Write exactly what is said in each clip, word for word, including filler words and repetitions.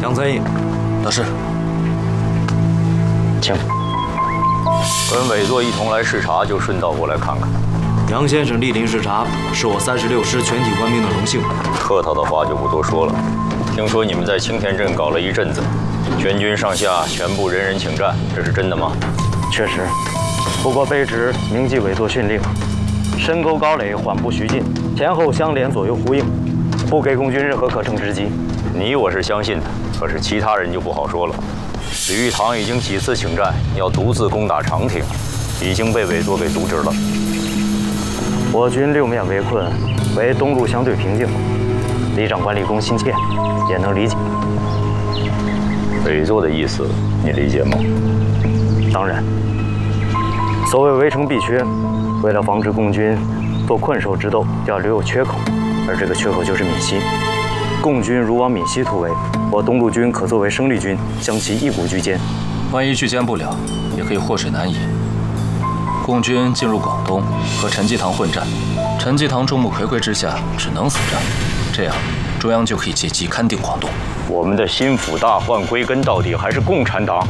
杨参议， 大师， 请。 跟委座一同来视察，就顺道过来看看。 杨先生莅临视察，是我三十六师全体官兵的荣幸。 客套的话就不多说了。听说你们在青田镇搞了一阵子，全军上下全部人人请战，这是真的吗？ 确实，不过卑职铭记委座训令，深沟高垒，缓步徐进，前后相连，左右呼应，不给共军任何可乘之机。 你我是相信的，可是其他人就不好说了。李玉堂已经几次请战，要独自攻打长亭，已经被委座给阻止了。 我军六面围困，唯东路相对平静。李长官立功心切，也能理解。 委座的意思，你理解吗？ 当然。所谓围城必缺，为了防止共军做困兽之斗，要留有缺口，而这个缺口就是闽西。共军如往闽西突围，我东路军可作为生力军，将其一鼓拒歼。 万一拒歼不了，也可以祸水难移。共军进入广东，和陈济棠混战，陈济棠众目睽睽之下只能死战，这样中央就可以借机勘定广东。 我们的心腹大患归根到底还是共产党。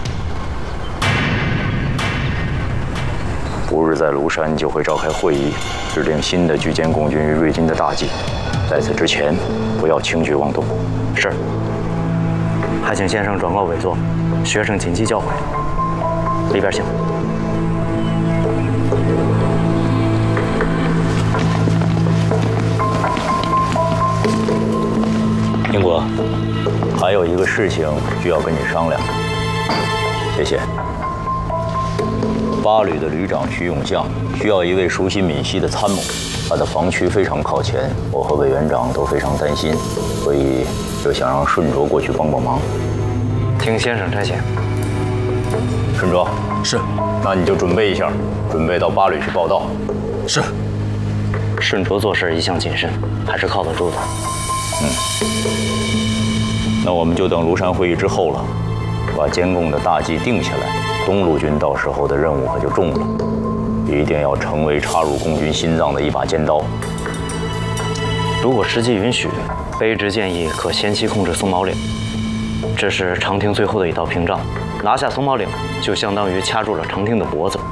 不日在庐山就会召开会议，制定新的拒歼共军于瑞金的大计。在此之前，不要轻举妄动。 是。还请先生转告委座，学生谨记教诲。里边请。 英国，还有一个事情需要跟你商量。谢谢。八旅的旅长徐永将需要一位熟悉闽西的参谋，他的防区非常靠前，我和委员长都非常担心，所以就想让顺卓过去帮帮忙。 听先生差遣。 顺卓， 是。 那你就准备一下，准备到八旅去报道。 是。 顺卓做事一向谨慎，还是靠得住的。 嗯。那我们就等庐山会议之后了，把监共的大计定下来。东路军到时候的任务可就重了，一定要成为插入共军心脏的一把尖刀。 如果时机允许，卑职建议可先期控制松毛岭，这是长亭最后的一道屏障。拿下松毛岭，就相当于掐住了长亭的脖子。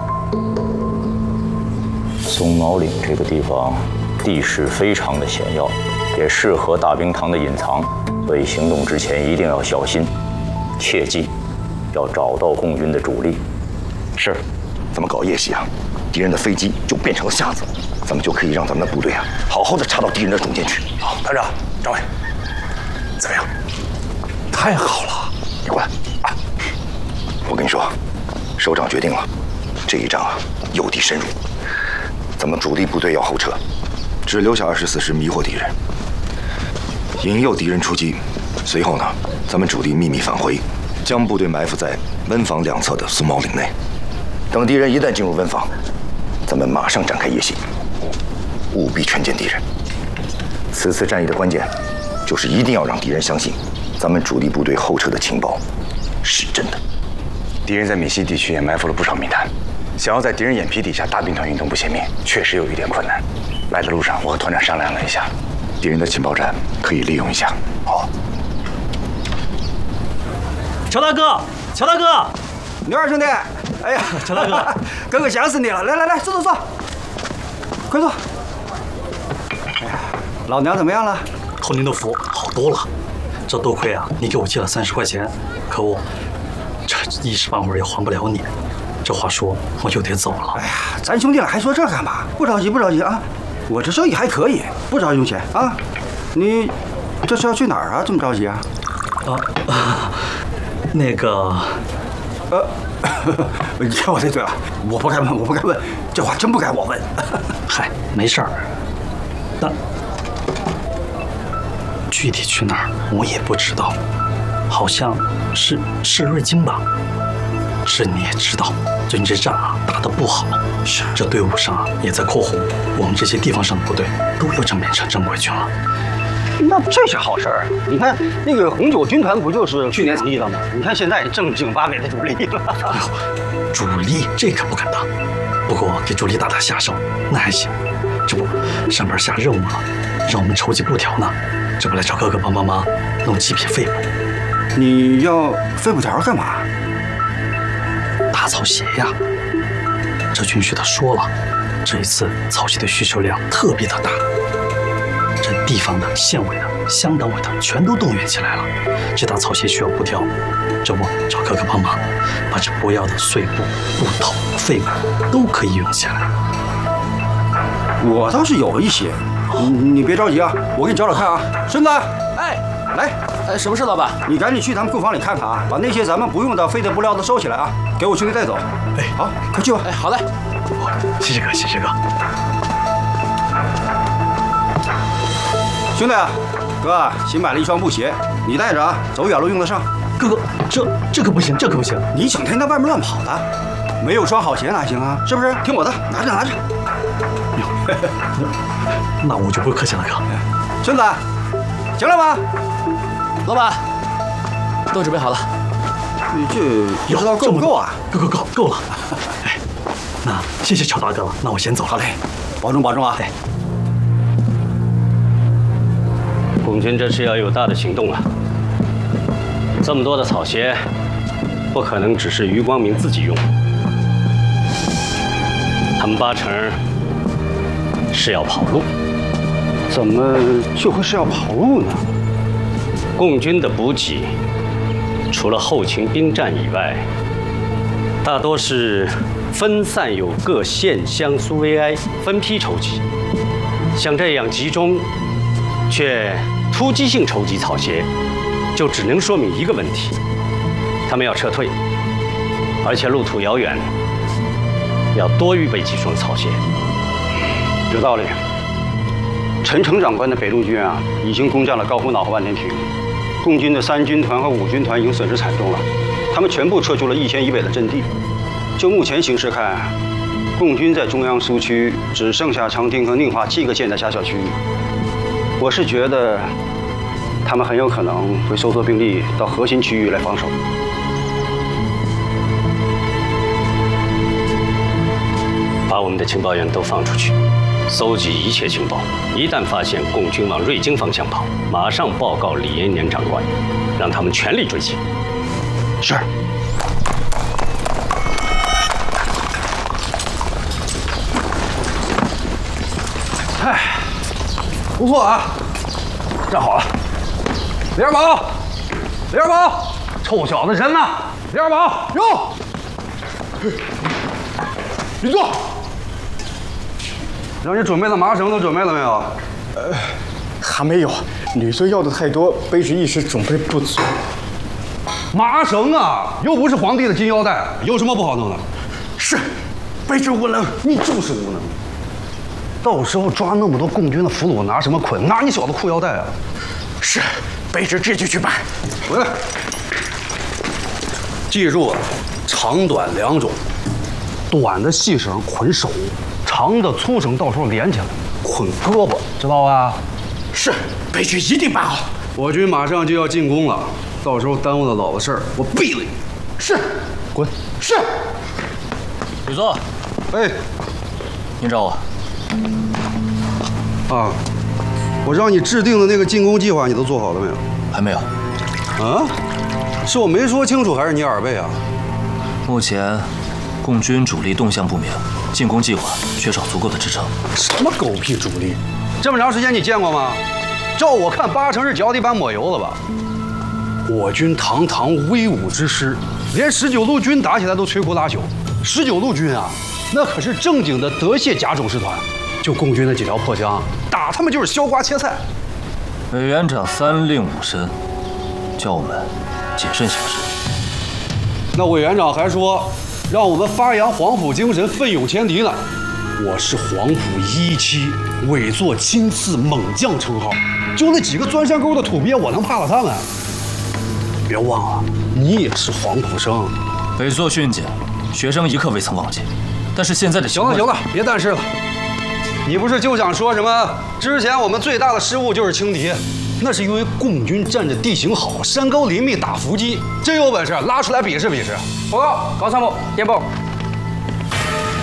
松毛岭这个地方地势非常的险要，也适合大兵堂的隐藏，所以行动之前一定要小心，切记要找到共军的主力。 是。 咱们搞夜袭啊，敌人的飞机就变成了瞎子，咱们就可以让咱们的部队啊，好好的插到敌人的中间去。 好，团长、张伟，怎么样？太好了！ 你过来啊！我跟你说，首长决定了，这一仗啊，诱敌深入，咱们主力部队要后撤，只留下二十四师迷惑敌人，引诱敌人出击。随后呢，咱们主力秘密返回，将部队埋伏在温坊两侧的松毛岭内。等敌人一旦进入温坊，咱们马上展开夜袭，务必全歼敌人。此次战役的关键，就是一定要让敌人相信，咱们主力部队后撤的情报是真的。 敌人在闽西地区也埋伏了不少密探，想要在敌人眼皮底下大兵团运动不歼灭，确实有一点困难。来的路上，我和团长商量了一下，敌人的情报站可以利用一下。好。 乔大哥，乔大哥， 牛二兄弟，哎呀， 乔大哥， 哥哥想死你了！来来来，坐坐坐，快坐。哎呀，老娘怎么样了？ 托您的福，好多了。这多亏啊，你给我借了三十块钱，可我这一时半会儿也还不了你。这话说，我就得走了。 哎呀，咱兄弟俩还说这干嘛？不着急，不着急啊！我这生意还可以，不着急用钱啊。你这是要去哪儿啊？这么着急啊？ 啊啊，那个， 呃，你看我这嘴了，我不该问，我不该问，这话真不该我问。 嗨，没事儿。但具体去哪儿我也不知道，好像是是瑞金吧。是你也知道，最近这仗啊打得不好，是这队伍上啊也在扩红，我们这些地方上的部队都要正面成正规军了。 那这是好事儿。你看那个红九军团不就是去年成立的吗？你看现在正经八百的主力了。 哎呦，主力这可不敢当，不过给主力打打下手那还行。这不上边下任务了，让我们筹集布条呢。 这不来找哥哥帮帮忙弄几匹废布。 你要废布条干嘛？ 打草鞋呀。这军需他说了，这一次草鞋的需求量特别的大，这地方的、县委的、乡党委的全都动员起来了。这打草鞋需要布条，这不找哥哥帮忙，把这不要的碎布、布头、废布都可以用起来。 我倒是有一些，你你别着急啊，我给你找找看啊。孙子， 哎， 来， 哎，什么事，老板？ 你赶紧去咱们库房里看看啊，把那些咱们不用的废的布料都收起来啊，给我兄弟带走。 哎， 好，快去吧。 哎，好嘞。 谢谢哥，谢谢哥。 兄弟，哥新买了一双布鞋，你带着啊，走远路用得上。 哥哥，这这可不行，这可不行！ 你整天在外面乱跑的，没有双好鞋哪行啊？是不是？听我的，拿着拿着。 那我就不客气了，哥。 孙子，行了吗？ 老板，都准备好了。 你这不知道够不够啊？ 够够够够了。哎，那谢谢乔大哥了，那我先走了。 好嘞，保重保重啊！ 哎， 共军这次要有大的行动了。这么多的草鞋，不可能只是余光明自己用，他们八成是要跑路。 怎么就会是要跑路呢？ 共军的补给，除了后勤兵站以外，大多是分散有各县乡苏维埃分批筹集。像这样集中，却突击性筹集草鞋，就只能说明一个问题：他们要撤退，而且路途遥远，要多预备几双草鞋。 有道理。陈诚长官的北路军啊，已经攻占了高湖脑和万年坪，共军的三军团和五军团已经损失惨重了，他们全部撤出了一县以北的阵地。就目前形势看，共军在中央苏区只剩下长汀和宁化七个县的狭小区域。我是觉得，他们很有可能会收缩兵力到核心区域来防守。 把我们的情报员都放出去，搜集一切情报。一旦发现共军往瑞金方向跑，马上报告李延年长官，让他们全力追击。 是。 哎，不错啊，站好了。李二宝，李二宝，臭小子人呢？李二宝，哟，你坐。让你准备的麻绳都准备了没有？ 呃，还没有。女生要的太多，卑职一时准备不足。 麻绳啊，又不是皇帝的金腰带，有什么不好弄的？ 是，卑职无能。 你就是无能。到时候抓那么多共军的俘虏，拿什么捆？拿你小子裤腰带啊！ 是，卑职这就去办。 回来。记住了，长短两种，短的细绳捆手。长的粗绳到时候连起来，捆胳膊，知道吧？ 是，卑职一定办好。 我军马上就要进攻了，到时候耽误了老子事儿，我毙了你！ 是， 滚！ 是。 吕座， 哎， 您找我？ 啊，我让你制定的那个进攻计划，你都做好了没有？ 还没有。 啊？是我没说清楚，还是你耳背啊？ 目前，共军主力动向不明。进攻计划缺少足够的支撑。 什么狗屁主力？这么长时间你见过吗？照我看，八成是脚底板抹油了吧？我军堂堂威武之师，连十九路军打起来都摧枯拉朽。十九路军啊，那可是正经的德械甲种师团。就共军那几条破枪，打他们就是削瓜切菜。 委员长三令五申，叫我们谨慎行事。 那委员长还说。让我们发扬黄埔精神，奋勇前敌呢。我是黄埔一期，委座亲赐猛将称号。就那几个钻山沟的土鳖，我能怕了他们？别忘了，你也是黄埔生。 委座训诫，学生一刻未曾忘记。但是现在的行了行了，别但是了。你不是就想说什么？之前我们最大的失误就是轻敌，那是因为共军占着地形好，山高林密，打伏击。真有本事，拉出来比试比试。报告，高参谋，电报。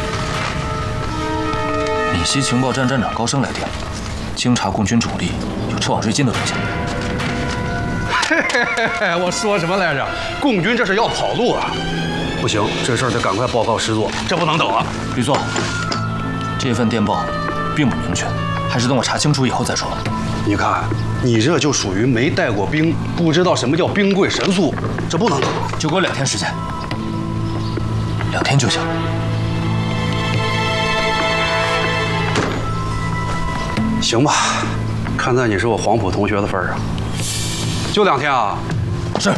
闽西情报站站长高升来电，经查共军主力有有车往追金的东西。 嘿嘿嘿嘿，我说什么来着？共军这是要跑路啊！不行，这事儿得赶快报告师座，这不能等了。 吕座，这份电报并不明确，还是等我查清楚以后再说。 你看，你这就属于没带过兵，不知道什么叫兵贵神速，这不能等。 就给我两天时间，两天就行。 行吧，看在你是我黄埔同学的份上，就两天啊。 是。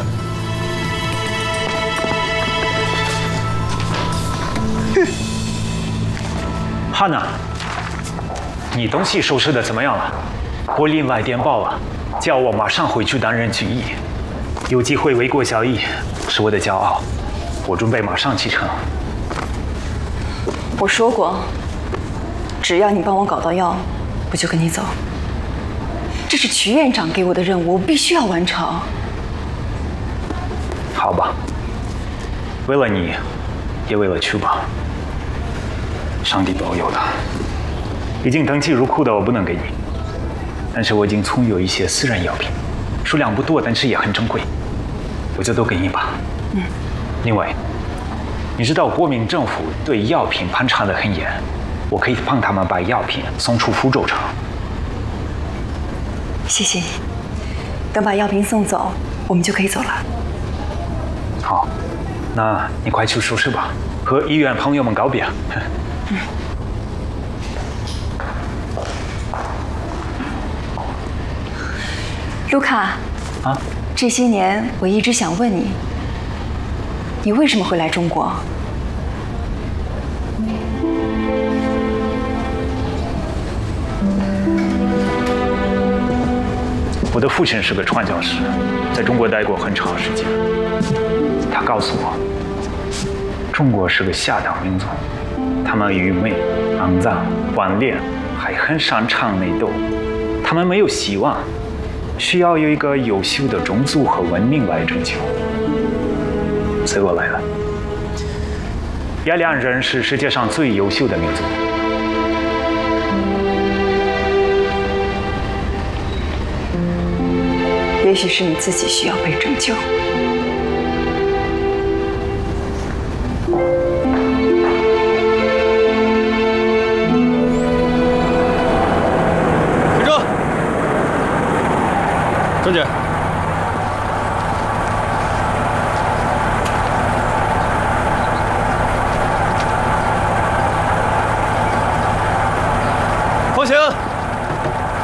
汉娜，你东西收拾的怎么样了？我另外电报了，叫我马上回去担任军医。有机会为国效力是我的骄傲，我准备马上启程。 我说过，只要你帮我搞到药，我就跟你走。这是曲院长给我的任务，我必须要完成。 好吧，为了你，也为了去吧。上帝保佑了。已经登记入库的我不能给你，但是我已经存有一些私人药品，数量不多，但是也很珍贵，我就都给你吧。 嗯。 另外，你知道国民政府对药品盘查得很严，我可以帮他们把药品送出福州城。 谢谢你。等把药品送走，我们就可以走了。 好，那你快去收拾吧，和医院朋友们告别。嗯。 卢卡， 啊， 这些年我一直想问你，你为什么会来中国？ 我的父亲是个传教士，在中国待过很长时间。他告诉我，中国是个下等民族，他们愚昧、肮脏、顽劣，还很擅长内斗，他们没有希望。需要有一个优秀的种族和文明来拯救，所以我来了。雅利安人是世界上最优秀的民族。 也许是你自己需要被拯救。 郑姐。